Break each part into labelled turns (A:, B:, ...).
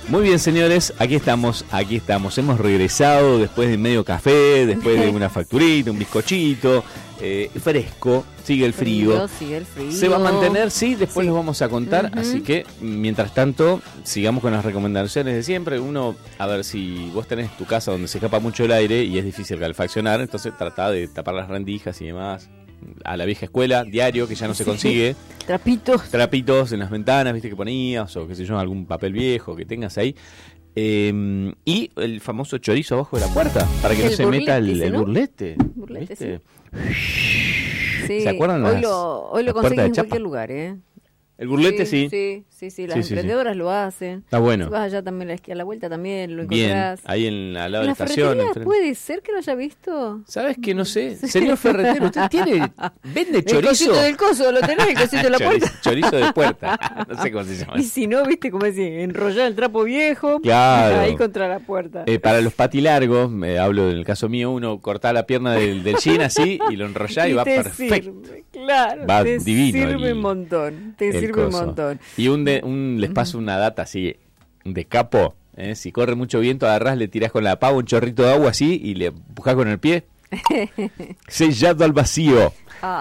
A: Muy bien, señores, aquí estamos. Hemos regresado después de medio café, después de una facturita, un bizcochito, fresco, sigue el frío. Se va a mantener, sí, después los vamos a contar, así que, mientras tanto, sigamos con las recomendaciones de siempre. Uno, a ver, si vos tenés tu casa donde se escapa mucho el aire y es difícil calefaccionar, entonces trata de tapar las rendijas y demás. A la vieja escuela, diario, que ya no se consigue. Trapitos en las ventanas, viste, que ponías, o qué sé yo, algún papel viejo que tengas ahí. Y el famoso chorizo abajo de la puerta, para que no se meta el burlete. ¿Viste?
B: Sí.
A: ¿Se acuerdan?
B: Hoy lo conseguís en cualquier lugar,
A: El burlete, sí.
B: Las emprendedoras lo hacen.
A: Está bueno.
B: Si vas allá también a la vuelta también lo
A: Bien,
B: encontrás.
A: ahí al lado de la estación.
B: ¿Puede ser que lo haya visto?
A: ¿Sabes qué? No sé. Señor ferretero, ¿usted vende chorizo?
B: El cosito del coso, lo tenés, el cosito de la puerta.
A: Chorizo de puerta. No sé cómo se llama.
B: Y si no, viste, como decir, enrollar el trapo viejo.
A: Claro.
B: Ahí contra la puerta.
A: Para los patilargos, hablo en el caso mío, uno corta la pierna del jean así y lo enrolla y va perfecto.
B: Claro,
A: va
B: te
A: divino.
B: Sirve un montón. Y
A: les paso una data así de capo. Si corre mucho viento, agarrás, le tirás con la pava un chorrito de agua así y le empujás con el pie. Sellado al vacío.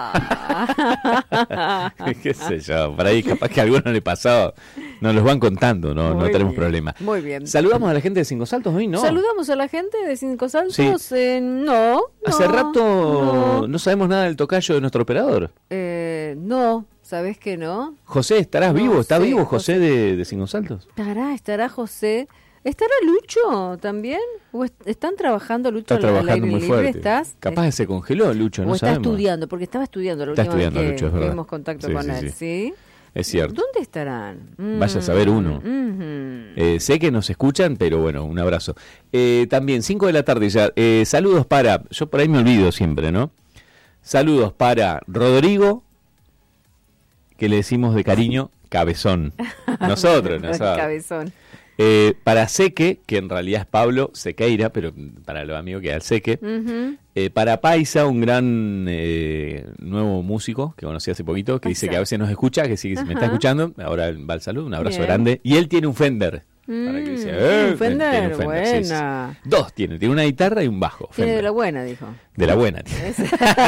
A: Qué sé yo, por ahí capaz que a alguno le pasó. Nos los van contando, no tenemos problema.
B: Muy bien.
A: ¿Saludamos a la gente de Cinco Saltos hoy? ¿No?
B: ¿Saludamos a la gente de Cinco Saltos?
A: Sí.
B: No.
A: Hace rato no sabemos nada del tocayo de nuestro operador.
B: No, ¿sabés que no?
A: José, ¿estarás vivo? ¿Está vivo José de Cinco Saltos?
B: Estará José. ¿Estará Lucho también? ¿O están trabajando Lucho
A: al aire
B: muy
A: libre?
B: Fuerte. ¿Estás?
A: Capaz que se congeló Lucho, no
B: está
A: sabemos.
B: Estudiando, porque estaba estudiando la última vez que
A: Lucho,
B: tuvimos contacto con él, ¿sí?
A: Es cierto.
B: ¿Dónde estarán?
A: Vaya a saber uno. Sé que nos escuchan, pero bueno, un abrazo. También, 5 de la tarde ya. Saludos para, yo por ahí me olvido siempre, ¿no? Saludos para Rodrigo, que le decimos de cariño Cabezón. Nosotros.
B: Cabezón.
A: Para Seque, que en realidad es Pablo Sequeira, pero para los amigos queda el Seque. Para Paisa, un gran nuevo músico que conocí hace poquito, que dice que a veces nos escucha, que sí, me está escuchando. Ahora va al saludo, un abrazo grande. Y él tiene un Fender. Para que dice,
B: un Fender, buena.
A: Sí. Dos tiene una guitarra y un bajo.
B: Tiene de la buena, dijo.
A: De la buena. Es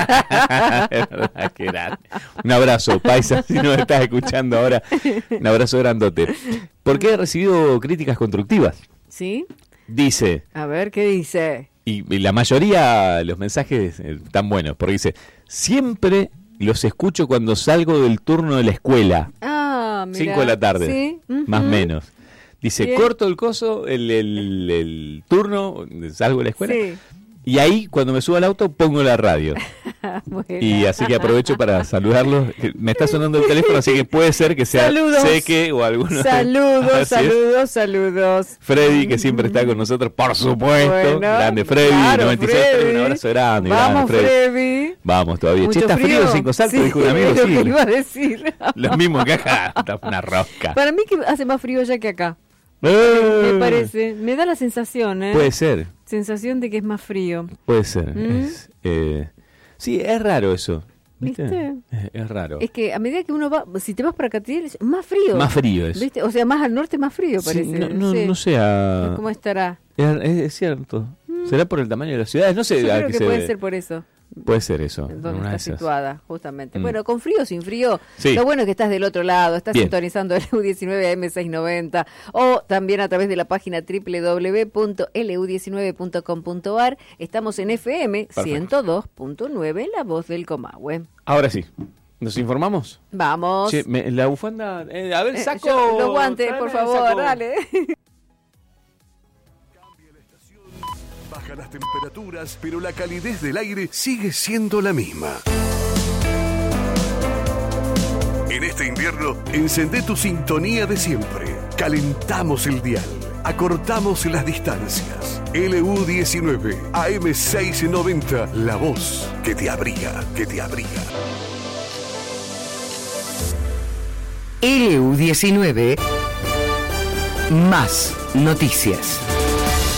A: verdad, qué grande. Un abrazo, Paisa, si nos estás escuchando ahora. Un abrazo grandote. ¿Por qué he recibido críticas constructivas?
B: ¿Sí?
A: Dice.
B: A ver, ¿qué dice?
A: Y la mayoría, los mensajes están buenos, porque dice, siempre los escucho cuando salgo del turno de la escuela.
B: Mira.
A: 5 de la tarde,
B: ¿sí?
A: Más o menos. Dice, bien. Corto el coso, el turno, salgo de la escuela,
B: sí.
A: Y ahí, cuando me subo al auto, pongo la radio. Y así que aprovecho para saludarlos. Me está sonando el teléfono, así que puede ser que sea Seque o alguno.
B: Saludos.
A: Freddy, que siempre está con nosotros, por supuesto.
B: Bueno,
A: grande Freddy,
B: claro,
A: 96,
B: Freddy.
A: Un abrazo grande.
B: Vamos,
A: grande,
B: Freddy.
A: Vamos todavía.
B: Mucho
A: ¿Está frío en Cinco Saltos? Dijo un amigo.
B: Sí, lo que iba a decir.
A: Lo mismo que acá, está una rosca.
B: Para mí que hace más frío allá que acá. Me parece, me da la sensación,
A: Puede ser.
B: Sensación de que es más frío.
A: Puede ser. Sí, es raro eso.
B: ¿Viste?
A: Es raro.
B: Es que a medida que uno va, si te vas para Catillas, es más frío.
A: Más frío es.
B: ¿Viste? O sea, más al norte más frío parece.
A: Sí, no sé.
B: ¿Cómo estará?
A: Es cierto. ¿Será por el tamaño de las ciudades? No sé.
B: Yo creo que puede ser por eso.
A: Puede ser eso.
B: Donde está situada, justamente. Bueno, con frío o sin frío, lo bueno es que estás del otro lado, estás
A: Bien.
B: sintonizando el LU19 AM690 o también a través de la página www.lu19.com.ar. Estamos en FM 102.9, La Voz del Comahue.
A: Ahora sí, ¿nos informamos?
B: Vamos.
A: Che, la bufanda, a ver, saco.
B: Los guantes, por favor, dale.
C: Bajan las temperaturas, pero la calidez del aire sigue siendo la misma. En este invierno, encendé tu sintonía de siempre. Calentamos el dial. Acortamos las distancias. LU19, AM690, la voz que te abriga, que te abriga.
D: LU19, más noticias.